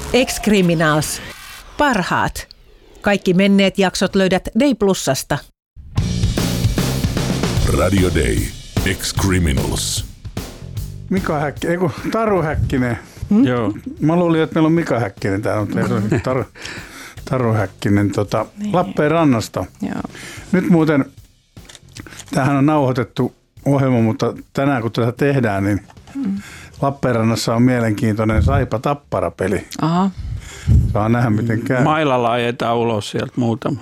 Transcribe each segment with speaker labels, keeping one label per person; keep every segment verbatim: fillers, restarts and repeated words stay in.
Speaker 1: Ex-Criminals. Parhaat. Kaikki menneet jaksot löydät Day Plusasta.
Speaker 2: Radio Day. Ex-Criminals.
Speaker 3: Mika Häkkinen, ei kun Taru Häkkinen.
Speaker 4: Hmm? Joo.
Speaker 3: Mä luulin, että meillä on Mika Häkkinen täällä, mutta ei ole Taru, Taru Häkkinen tota, niin. Lappeenrannasta.
Speaker 4: Joo.
Speaker 3: Nyt muuten, tämähän on nauhoitettu ohjelma, mutta tänään kun tätä tehdään, niin hmm. Lappeenrannassa on mielenkiintoinen Saipa-Tappara-peli.
Speaker 4: Aha.
Speaker 3: Saa nähdä, miten käy.
Speaker 5: Mailalla ajetaan ulos sieltä muutama.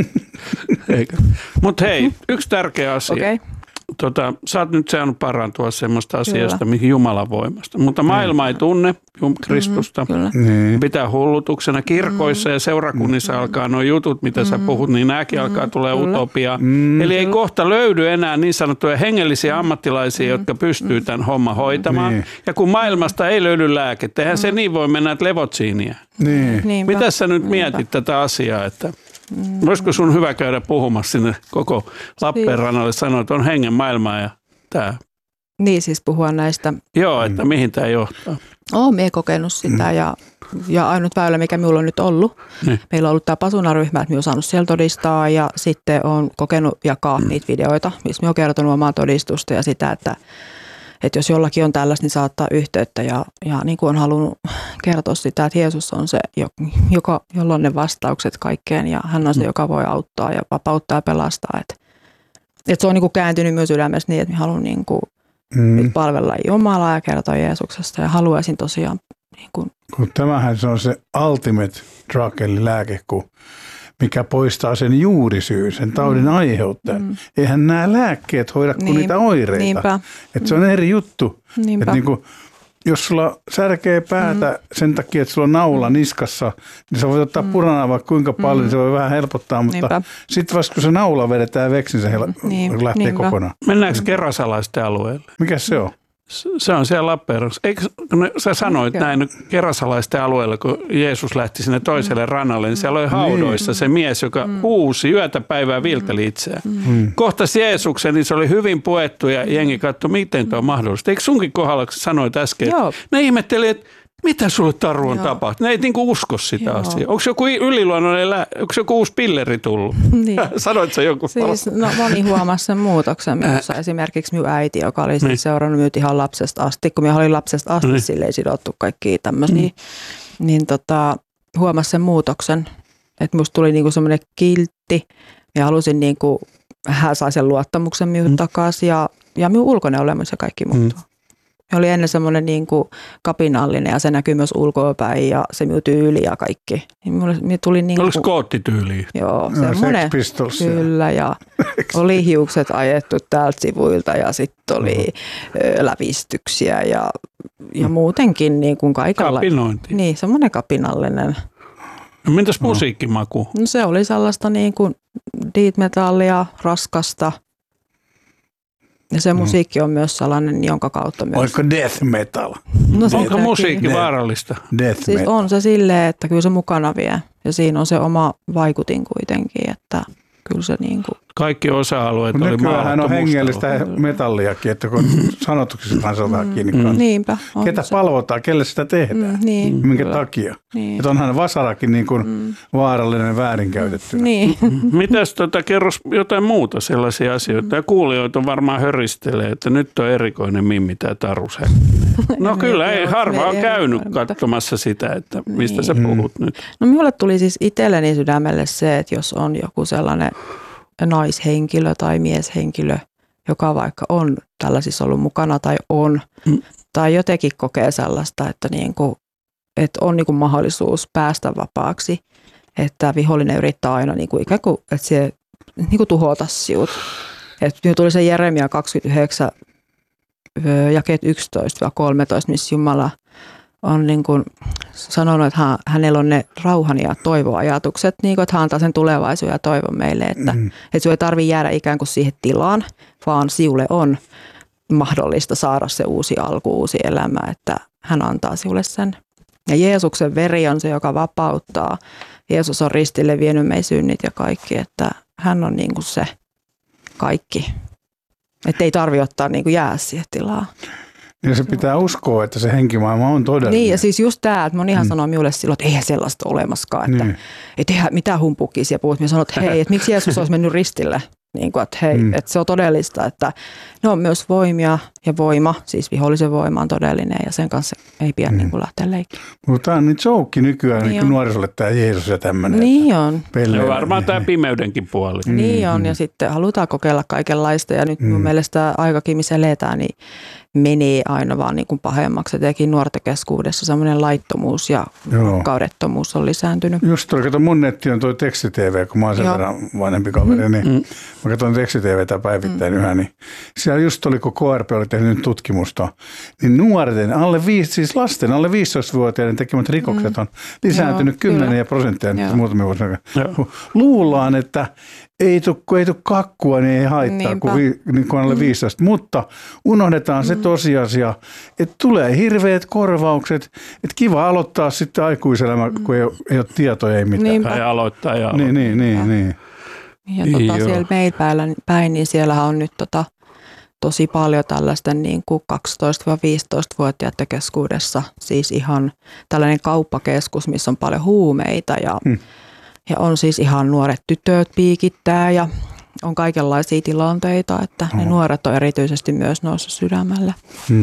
Speaker 5: Mutta hei, yksi tärkeä asia.
Speaker 4: Okay.
Speaker 5: Tota, sä oot nyt saanut parantua semmoista asiasta, mihin Jumalan voimasta. Mutta maailma ei tunne Kristusta.
Speaker 4: Mm-hmm,
Speaker 5: pitää hullutuksena. Kirkoissa mm-hmm. ja seurakunnissa mm-hmm. alkaa nuo jutut, mitä mm-hmm. sä puhut, niin nämäkin mm-hmm. alkaa tulee utopia. Mm-hmm. Eli ei kohta löydy enää niin sanottuja hengellisiä ammattilaisia, mm-hmm. jotka pystyy tämän homman hoitamaan. Niin. Ja kun maailmasta ei löydy lääkettä, eihän mm-hmm. se niin voi mennä, että levot siinä.
Speaker 3: Niin.
Speaker 5: Mitä sä nyt mietit tätä asiaa, että mm. olisiko sun hyvä käydä puhumassa sinne koko Lappeenrannalle, sanoa, että on hengen maailmaa ja tämä?
Speaker 4: Niin, siis puhua näistä.
Speaker 5: Joo, että mm. mihin tämä johtaa.
Speaker 4: Olen minä kokenut sitä mm. ja, ja ainut väylä, mikä minulla on nyt ollut. Niin. Meillä on ollut tämä Pasuna-ryhmä, että minä olen saanut siellä todistaa ja sitten olen kokenut jakaa mm. niitä videoita, missä minä olen kertonut omaa todistusta ja sitä, että Että jos jollakin on tällaista, niin saattaa yhteyttä ja, ja niin kuin on halunnut kertoa sitä, että Jeesus on se, joka, jolla on ne vastaukset kaikkeen ja hän on se, joka voi auttaa ja vapauttaa ja pelastaa. Että, että se on niin kuin kääntynyt myös sydämessä niin, että minä haluan niin kuin mm. nyt palvella Jumalaa ja kertoa Jeesuksesta ja haluaisin tosiaan. Niin kuin
Speaker 3: kun tämähän se on se ultimate drug eli lääke, kun mikä poistaa sen juurisyyn, sen taudin mm. aiheuttajan. Mm. Eihän nämä lääkkeet hoida kuin niin. niitä oireita.
Speaker 4: Niinpä.
Speaker 3: Että se on eri juttu. Että niin kuin, jos sulla särkee päätä mm. sen takia, että sulla on naula niskassa, niin sä voit ottaa mm. puranaa vaikka kuinka paljon, mm. niin se voi vähän helpottaa. Mutta sitten vasta kun se naula vedetään veksi, niin se hel- niin. lähtee Niinpä. kokonaan.
Speaker 5: Mennäänkö kerrasalaisten alueelle?
Speaker 3: Mikä se on?
Speaker 5: Se on siellä Lappeenrannassa. Eikö sä sanoit okay. näin kerrasalaisten alueella, kun Jeesus lähti sinne toiselle mm. rannalle, niin siellä oli haudoissa mm. se mies, joka mm. huusi yötä päivää vilteli itseään. Mm. Kohtasi Jeesuksen, niin se oli hyvin puettu ja jengi katsoi, miten tuo on mahdollista. Eikö sunkin kohdalla, kun sanoit äsken, että ne ihmetteli, että mitä sulle Taru on tapahtunut? Ne ei niinku usko sitä Joo. asiaa. Onko joku yliluonnollinen, lä- onko joku uusi pilleri tullut? Niin. Sanoit sä joku?
Speaker 4: Siis, no, moni huomasi sen muutoksen minussa. Esimerkiksi minun äiti, joka oli niin. seurannut minut ihan lapsesta asti, kun minä olin lapsesta asti niin. silleen sidottu kaikkia tämmöisiä, mm. niin tota, huomasi sen muutoksen. Että minusta tuli niinku semmoinen kiltti ja halusin niinku, hän sai sen luottamuksen minun mm. takaisin ja, ja minun ulkoinen olemus ja kaikki muuttuu. Mm. Oli ennen semmoinen niin kuin kapinallinen ja se näkyy myös ulkoapäin ja se minun tyyli ja kaikki. Niin tuli niin
Speaker 5: Oliko skoottityyliä?
Speaker 4: Joo, semmoinen. Kyllä ja oli hiukset ajettu täältä sivuilta ja sitten oli mm. lävistyksiä ja, ja muutenkin niin kuin kaikella.
Speaker 5: Kapinointi.
Speaker 4: Niin, semmoinen kapinallinen.
Speaker 5: No, mitäs musiikkimaku?
Speaker 4: No, se oli sellaista niin kuin death metallia, raskasta. Ja se musiikki on myös sellainen, jonka kautta myös.
Speaker 3: Oliko death metal?
Speaker 4: No,
Speaker 5: onko musiikki vaarallista?
Speaker 3: Death
Speaker 4: siis
Speaker 3: metal.
Speaker 4: On se silleen, että kyllä se mukana vie. Ja siinä on se oma vaikutin kuitenkin, että kyllä se niin kuin.
Speaker 5: Kaikki osa-alueet oli maalattu mustalla.
Speaker 3: Nykyään on hengellistä metalliakin, että kun sanotuksessa kanssa otetaan kiinni
Speaker 4: mm. kanssa. Niinpä.
Speaker 3: Ketä
Speaker 4: se.
Speaker 3: palvotaan, kelle sitä tehdään,
Speaker 4: mm, niin.
Speaker 3: minkä kyllä. takia. Niin. Että onhan vasarakin niin kuin mm. vaarallinen väärinkäytettynä.
Speaker 4: Niin.
Speaker 5: Mitäs tota, kerros jotain muuta sellaisia asioita. Ja kuulijoita varmaan höristelee, että nyt on erikoinen Mimmi tämä Taru Häkkinen. No kyllä, ei harva on käynyt katsomassa sitä, että mistä niin. sä puhut nyt.
Speaker 4: No minulle tuli siis itselleni sydämelle se, että jos on joku sellainen naishenkilö tai mieshenkilö, joka vaikka on tällaisissa ollut mukana tai on, mm. tai jotenkin kokee sellaista, että, niin kuin, että on niin kuin mahdollisuus päästä vapaaksi, että vihollinen yrittää aina niin kuin ikään kuin, että se niin kuin tuhota sinut. Että tuli se Jeremia kaksikymmentäyhdeksän, jakeet yksitoista kolmetoista, missä Jumala on niin kuin sanonut, että hän, hänellä on ne rauhan ja toivoajatukset, niin kuin, että hän antaa sen tulevaisuuden ja toivon meille, että, mm. että sinun ei tarvitse jäädä ikään kuin siihen tilaan, vaan sinulle on mahdollista saada se uusi alku, uusi elämä, että hän antaa sinulle sen. Ja Jeesuksen veri on se, joka vapauttaa. Jeesus on ristille vienyt meidän synnit ja kaikki, että hän on niin kuin se kaikki. Että ei tarvitse ottaa niin kuin jää siihen tilaan.
Speaker 3: Ja se pitää uskoa, että se henkimaailma on todellinen.
Speaker 4: Niin, ja siis just tämä, että monihan mm. sanoo minulle silloin, että eihän sellaista olemaskaan, että, niin. että eihän mitään humpukisia puhut. Minä sanon, että hei, että miksi Jeesus olisi mennyt ristille? Niin kuin, että hei, mm. että se on todellista, että ne on myös voimia ja voima, siis vihollisen voima on todellinen ja sen kanssa ei pidä mm. niin kuin lähteä leikkiin.
Speaker 3: Mutta tämä on niin joukki nykyään niin nuorisolle tämä Jeesus ja tämmöinen.
Speaker 4: Niin on.
Speaker 5: Ja varmaan tämä pimeydenkin puoli.
Speaker 4: Mm. Niin on ja sitten halutaan kokeilla kaikenlaista ja nyt mm. mun mielestä aikakin, missä eletään, niin menee aina vaan niin kuin pahemmaksi. Etenkin nuorten keskuudessa semmoinen laittomuus ja kaudettomuus on lisääntynyt.
Speaker 3: Just toi, kato mun netti on toi teksti-tv, kun mä oon sen Joo. verran vanhempi kaveri, niin mm. mä katson teksti-tvtä päivittäin mm. yhä, niin siellä just oli, kun K R P oli tehnyt tutkimusta, niin nuorten, alle viisi, siis lasten alle viisitoistavuotiaiden tekemät rikokset mm. on lisääntynyt kymmeniä prosenttia nyt muutamia vuosina. Luullaan, että ei tule tu kakkua, niin ei haittaa, kun, vi, niin kun alle viisitoista. Mutta unohdetaan se tosiasia, että tulee hirveät korvaukset. Että kiva aloittaa sitten aikuiselämä, kun ei ole, ei ole tietoja, ei mitään.
Speaker 5: Niinpä. Tai aloittaa ja aloittaa.
Speaker 3: Niin, niin, niin, niin.
Speaker 4: Ja tota, siellä meillä päin, niin siellähän on nyt tota, tosi paljon tällaisten niin kuin kaksitoista-viisitoista-vuotiaiden keskuudessa. Siis ihan tällainen kauppakeskus, missä on paljon huumeita ja hmm. Ja on siis ihan nuoret tytöt piikittää ja on kaikenlaisia tilanteita, että ne nuoret on erityisesti myös noussut sydämelle.
Speaker 3: Hmm.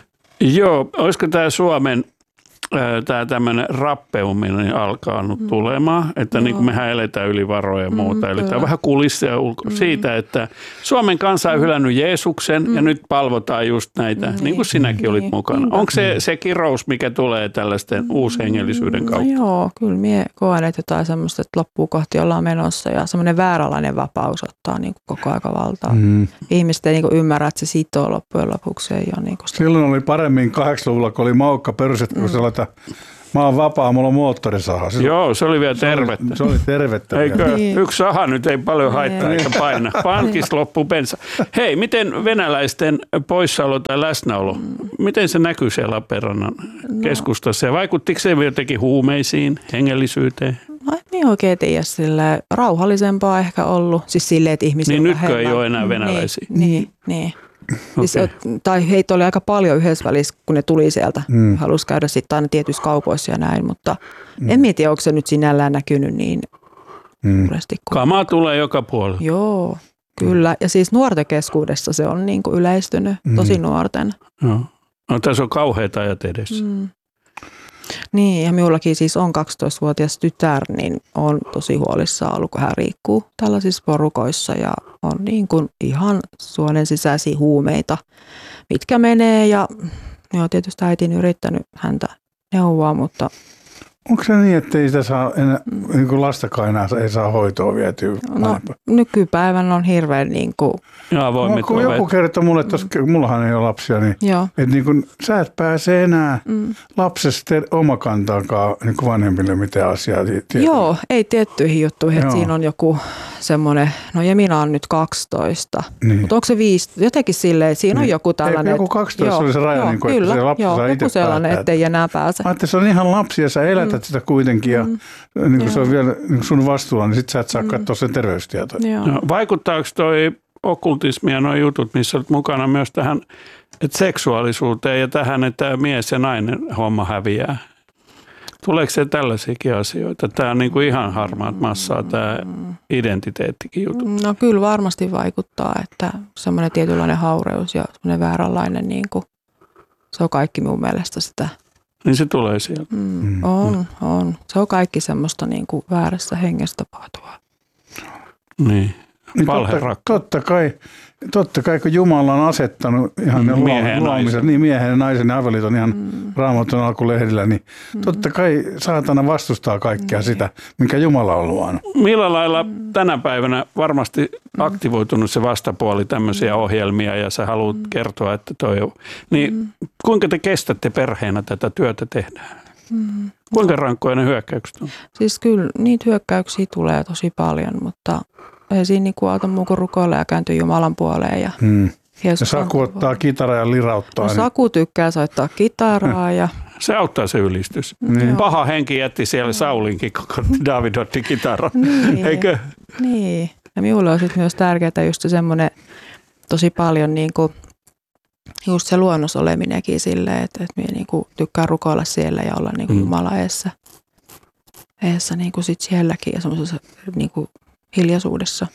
Speaker 5: Joo, olisiko tämä Suomen tämä tämmöinen rappeuminen alkaa nyt mm. tulemaan, että niin kuin mehän eletään yli varoja ja muuta. Mm, Eli tämä on vähän kulissia ulko mm. siitä, että Suomen kansa on hylännyt Jeesuksen mm. ja nyt palvotaan just näitä, mm. niin kuin sinäkin mm. olit mukana. Mm. Onko se, se kirous, mikä tulee tällaisten mm. uushengellisyyden kautta?
Speaker 4: No joo, kyllä minä koen, että jotain semmoista, että loppuun kohti ollaan menossa ja semmoinen vääränlainen vapaus ottaa niin kuin koko aika valtaa. Mm. Ihmiset ei niin kuin ymmärrä, että se sitoo loppujen lopuksi. Ei ole niin kuin
Speaker 3: silloin oli paremmin kahdeksankymmentäluvulla, kun oli maukka perustettu, kun mm. mä oon vapaa, mulla on moottorisaha.
Speaker 5: Se, Joo, se oli vielä tervettä.
Speaker 3: Se oli, se oli tervettä.
Speaker 5: Eikö? Niin. Yksi saha nyt ei paljon haittaa eikä paina. Pankista loppuu bensa. Hei, miten venäläisten poissaolo tai läsnäolo, miten se näkyy siellä Lappeenrannan no. keskustassa? Ja vaikuttiko se jotenkin huumeisiin, hengellisyyteen?
Speaker 4: No niin oikein tiedä, silleen rauhallisempaa ehkä ollut. Siis silleen, että ihmisiä
Speaker 5: niin nytkö vähemmän. Ei ole enää venäläisiä?
Speaker 4: Niin, niin. niin. Okay. Siis, tai heitä oli aika paljon yhdessä välissä, kun ne tuli sieltä. Mm. Halusi käydä sitten aina tietyissä kaupoissa ja näin, mutta mm. en mieti, onko se nyt sinällään näkynyt niin
Speaker 3: mm.
Speaker 4: suuresti.
Speaker 5: Kamaa tulee joka puolella.
Speaker 4: Joo, kyllä. Ja siis nuorten keskuudessa se on niin kuin yleistynyt, mm. tosi nuorten.
Speaker 5: No. No, tässä on kauheita ajat edessä.
Speaker 4: Mm. Niin, ja minullakin siis on kaksitoistavuotias tytär, niin on tosi huolissaan ollut, kun hän liikkuu tällaisissa porukoissa ja on niin kuin ihan suonen sisäisiä huumeita, mitkä menee ja joo, tietysti äitin yrittänyt häntä neuvoa, mutta
Speaker 3: onko se niin, että ei sitä saa enää, niin kuin lastakaan enää ei saa hoitoa vietyä?
Speaker 4: No, nykypäivän on hirveän niin kuin
Speaker 5: ja
Speaker 3: no, kun joku kertoo mulle, että mm. mullahan ei ole lapsia, niin, että niin kuin, sä et pääse enää mm. lapsesta omakantaankaan niin kuin vanhemmille mitään asiaa. Tietää.
Speaker 4: Joo, ei tiettyihin juttuihin, että siinä on joku semmoinen, no Jemina on nyt kaksitoista, niin. Mutta onko se viisi, jotenkin silleen, että siinä niin. on joku tällainen.
Speaker 3: Eikö joku kaksitoista joo, oli se raja, joo, niin kuin, kyllä, että se lapsi joo, saa itse
Speaker 4: sellainen, että ei enää pääse.
Speaker 3: Mä ajattelin, se on ihan lapsi ja sä elät mm. sitä kuitenkin ja mm. niin kuin se on vielä niin sun vastuulla, niin sit sä et saa mm. katsoa sen terveystietoja.
Speaker 5: No, vaikuttaako toi okkultismi ja nuo jutut, missä olet mukana myös tähän että seksuaalisuuteen ja tähän, että mies ja nainen homma häviää? Tuleeko se tällaisiakin asioita? Tämä on niin kuin ihan harmaat massaa, tämä identiteettikin juttu.
Speaker 4: No kyllä varmasti vaikuttaa, että semmoinen tietynlainen haureus ja semmoinen vääränlainen, niin kuin, se on kaikki mun mielestä sitä.
Speaker 5: Niin se tulee sieltä.
Speaker 4: Mm, on, on. Se on kaikki semmoista niin kuin väärässä hengessä tapahtuvaa.
Speaker 5: Niin.
Speaker 3: Niin totta, totta, kai, totta kai, kun Jumala on asettanut ihan mm, ne miehen luomiset, niin miehen ja naisen ja avioliiton ihan mm. Raamatun alkulehdillä, niin mm. totta kai saatana vastustaa kaikkea mm. sitä, minkä Jumala on luonut.
Speaker 5: Millä lailla tänä päivänä varmasti aktivoitunut se vastapuoli tämmöisiä ohjelmia ja sä haluat mm. kertoa, että toi on. Niin mm. kuinka te kestätte perheenä tätä työtä tehdään? Mm. Kuinka rankkoja ne hyökkäykset on?
Speaker 4: Siis kyllä niitä hyökkäyksiä tulee tosi paljon, mutta ei siinä niinku auta muu kuin rukoilla ja kääntyä Jumalan puoleen. Ja,
Speaker 3: hmm. ja Saku ottaa kitaraa ja lirauttaa.
Speaker 4: No,
Speaker 3: niin.
Speaker 4: Saku tykkää soittaa kitaraa. Ja
Speaker 5: se auttaa se ylistys. Niin. Paha henki jätti siellä Saulinkin, kun David otti kitaran.
Speaker 4: Niin.
Speaker 5: Eikö?
Speaker 4: Niin. Ja minulle on sitten myös tärkeää just semmoinen tosi paljon niin kuin just se luonnossa oleminenkin silleen, että, että minä niinku tykkään rukoilla siellä ja olla niinku mm. Jumala eessä, eessä niinku sit sielläkin ja semmoisessa niinku hiljaisuudessa.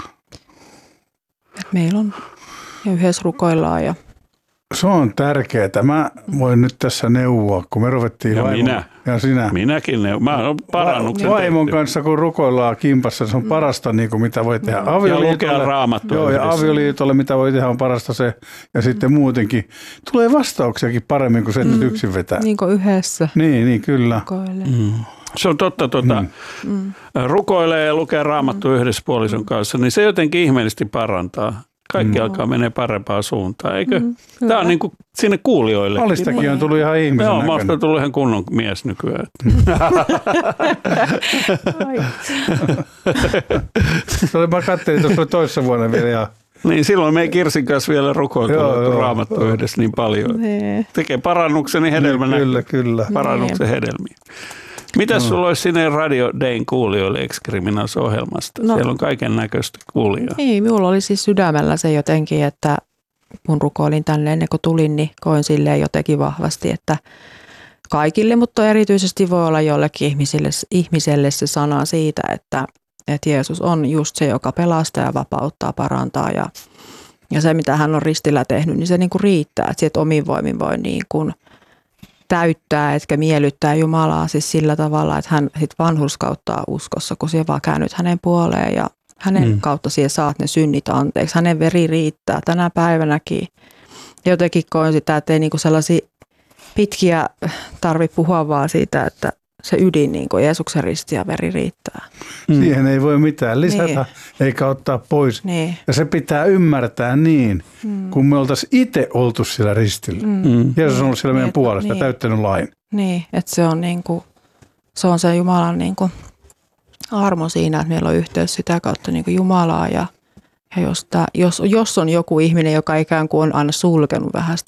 Speaker 4: Et meillä on ja yhdessä rukoillaan. Ja
Speaker 3: se on tärkeää. Mä voin nyt tässä neuvoa, kun me ruvettiin
Speaker 5: ja
Speaker 3: vaimon,
Speaker 5: minä.
Speaker 3: Ja sinä.
Speaker 5: Minäkin neuvon. Mä oon parannuksen
Speaker 3: Vaimon
Speaker 5: tehty.
Speaker 3: kanssa, kun rukoillaan kimpassa, se on parasta, niin kuin mitä voi tehdä
Speaker 5: Ja
Speaker 3: avioliitolle.
Speaker 5: lukea Raamattua
Speaker 3: Joo, ja
Speaker 5: yhdessä.
Speaker 3: avioliitolle, mitä voi tehdä, on parasta se. Ja sitten muutenkin. Tulee vastauksiakin paremmin kuin se, että mm. yksin vetää.
Speaker 4: niin kuin yhdessä
Speaker 3: Niin, niin kyllä.
Speaker 4: rukoilee.
Speaker 5: Mm. Se on totta, tuota,
Speaker 3: Mm.
Speaker 5: rukoilee ja lukee Raamattua mm. yhdessä puolison kanssa, niin se jotenkin ihmeellisesti parantaa. Kaikki mm. alkaa menee parempaan suuntaan, eikö? Mm. Tämä on niin kuin sinne kuulijoille.
Speaker 3: Alistakin on tullut ihan ihmisen
Speaker 5: Joo,
Speaker 3: näköinen.
Speaker 5: mä oon tullut ihan kunnon mies nykyään.
Speaker 3: Mä katselin tuossa toissa vuonna vielä ja
Speaker 5: Niin silloin me ei Kirsin kanssa vielä rukoiltu
Speaker 3: Joo, joo,
Speaker 5: Raamattua
Speaker 3: joo.
Speaker 5: yhdessä niin paljon.
Speaker 4: Nee.
Speaker 5: Tekee parannukseni hedelmänä.
Speaker 3: kyllä, kyllä.
Speaker 5: Parannuksen hedelmiä. Mitäs sulla olisi sinne Radio Dayn kuulijoille Ex-Criminals-ohjelmasta?
Speaker 4: No.
Speaker 5: Siellä on kaiken näköistä kuulijaa.
Speaker 4: Niin, minulla oli siis sydämellä se jotenkin, että kun rukoilin tänne ennen kuin tulin, niin koin silleen jotenkin vahvasti, että kaikille, mutta erityisesti voi olla jollekin ihmiselle, ihmiselle se sana siitä, että, että Jeesus on just se, joka pelastaa ja vapauttaa, parantaa ja, ja se, mitä hän on ristillä tehnyt, niin se niin kuin riittää, että sieltä omin voimin voi niin kuin täyttää, etkä miellyttää Jumalaa siis sillä tavalla, että hän sit vanhurskauttaa uskossa, kun siellä vaan käännyt hänen puoleen ja hänen mm. kautta siellä saat ne synnit anteeksi. Hänen veri riittää tänä päivänäkin. Jotenkin koin sitä, että ei niinku sellaisia pitkiä tarvitse puhua vaan siitä, että se ydin, niin kuin Jeesuksen risti ja veri riittää.
Speaker 3: Mm. Siihen ei voi mitään lisätä
Speaker 4: niin.
Speaker 3: eikä ottaa pois.
Speaker 4: Niin.
Speaker 3: Ja se pitää ymmärtää niin, mm. kun me oltaisiin itse oltu siellä ristillä. Mm. Jeesus on ollut siellä meidän
Speaker 4: niin,
Speaker 3: puolesta ja
Speaker 4: niin.
Speaker 3: täyttänyt lain.
Speaker 4: Niin, että se on, niinku, se on se Jumalan niinku armo siinä, että meillä on yhteys sitä kautta niinku Jumalaa. Ja, ja jos, tää, jos, jos on joku ihminen, joka ikään kuin on aina sulkenut vähän sitä